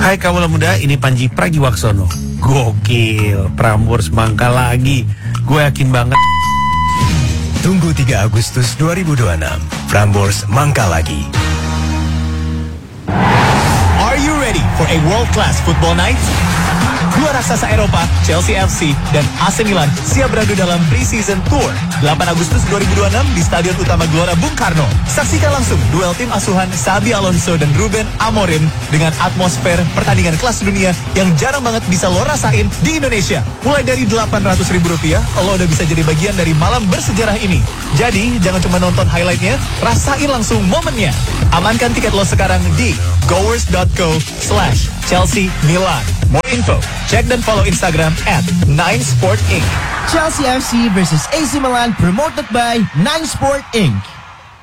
Hai kaula muda, ini Panji Pragiwaksono. Gokil, Prambors mangkal lagi. Gue yakin banget. Tunggu 3 Agustus 2026, Prambors mangkal lagi. Are you ready for a world-class football night? Dua raksasa Eropa, Chelsea FC dan AC Milan siap beradu dalam pre-season tour 8 Agustus 2026 di Stadion Utama Gelora Bung Karno. Saksikan langsung duel tim asuhan Xabi Alonso dan Ruben Amorim dengan atmosfer pertandingan kelas dunia yang jarang banget bisa lo rasain di Indonesia. Mulai dari Rp800.000, lo udah bisa jadi bagian dari malam bersejarah ini. Jadi, jangan cuma nonton highlightnya, rasain langsung momennya. Amankan tiket lo sekarang di goers.co/Chelsea Milan. More info, check dan follow Instagram @9sportinc. Chelsea FC versus AC Milan, promoted by 9sport Inc.